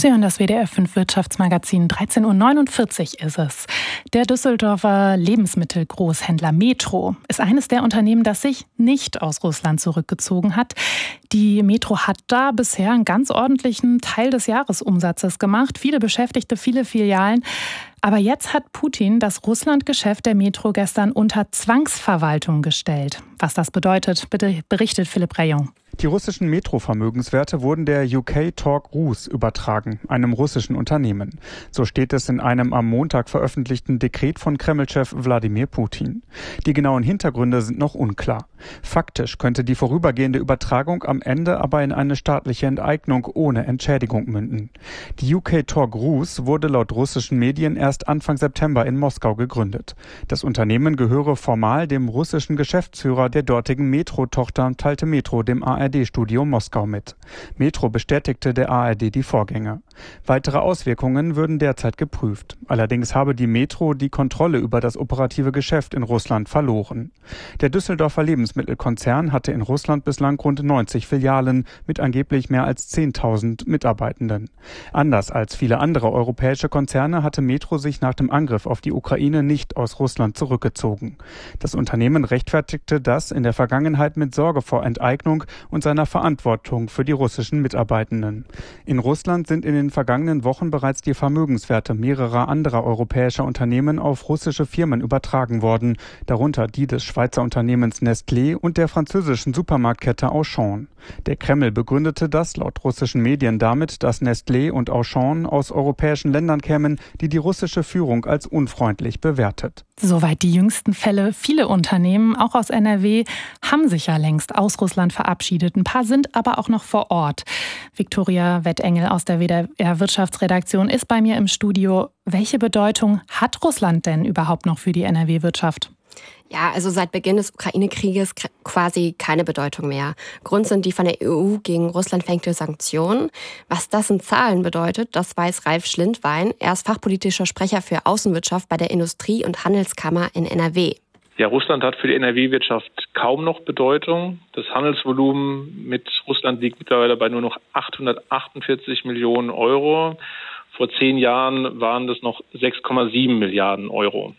Sie hören das WDR 5 Wirtschaftsmagazin. 13.49 Uhr ist es. Der Düsseldorfer Lebensmittelgroßhändler Metro ist eines der Unternehmen, das sich nicht aus Russland zurückgezogen hat. Die Metro hat da bisher einen ganz ordentlichen Teil des Jahresumsatzes gemacht. Viele Beschäftigte, viele Filialen. Aber jetzt hat Putin das Russland-Geschäft der Metro gestern unter Zwangsverwaltung gestellt. Was das bedeutet, berichtet Philipp Rayon. Die russischen Metro-Vermögenswerte wurden der UK Talk Rus übertragen, einem russischen Unternehmen. So steht es in einem am Montag veröffentlichten Dekret von Kreml-Chef Wladimir Putin. Die genauen Hintergründe sind noch unklar. Faktisch könnte die vorübergehende Übertragung am Ende aber in eine staatliche Enteignung ohne Entschädigung münden. Die UK Talk Rus wurde laut russischen Medien erst Anfang September in Moskau gegründet. Das Unternehmen gehöre formal dem russischen Geschäftsführer der dortigen Metro-Tochter Talte Metro, dem ARD-Studio Moskau, mit. Metro bestätigte der ARD die Vorgänge. Weitere Auswirkungen würden derzeit geprüft. Allerdings habe die Metro die Kontrolle über das operative Geschäft in Russland verloren. Der Düsseldorfer Lebensmittelkonzern hatte in Russland bislang rund 90 Filialen mit angeblich mehr als 10.000 Mitarbeitenden. Anders als viele andere europäische Konzerne hatte Metro sich nach dem Angriff auf die Ukraine nicht aus Russland zurückgezogen. Das Unternehmen rechtfertigte das in der Vergangenheit mit Sorge vor Enteignung und seiner Verantwortung für die russischen Mitarbeitenden. In Russland sind in den vergangenen Wochen bereits die Vermögenswerte mehrerer anderer europäischer Unternehmen auf russische Firmen übertragen worden, darunter die des Schweizer Unternehmens Nestlé und der französischen Supermarktkette Auchan. Der Kreml begründete das laut russischen Medien damit, dass Nestlé und Auchan aus europäischen Ländern kämen, die die russische Führung als unfreundlich bewertet. Soweit die jüngsten Fälle. Viele Unternehmen, auch aus NRW, haben sich ja längst aus Russland verabschiedet. Ein paar sind aber auch noch vor Ort. Viktoria Wettengel aus der WDR Wirtschaftsredaktion ist bei mir im Studio. Welche Bedeutung hat Russland denn überhaupt noch für die NRW-Wirtschaft? Ja, also seit Beginn des Ukraine-Krieges quasi keine Bedeutung mehr. Grund sind die von der EU gegen Russland verhängte Sanktionen. Was das in Zahlen bedeutet, das weiß Ralf Schlindwein. Er ist fachpolitischer Sprecher für Außenwirtschaft bei der Industrie- und Handelskammer in NRW. Ja, Russland hat für die NRW-Wirtschaft kaum noch Bedeutung. Das Handelsvolumen mit Russland liegt mittlerweile bei nur noch 848 Millionen Euro. Vor 10 Jahren waren das noch 6,7 Milliarden Euro.